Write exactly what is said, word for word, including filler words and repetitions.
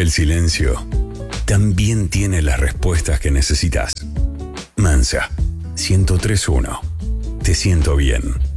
El silencio también tiene las respuestas que necesitas. Mansa, ciento tres punto uno. Te siento bien.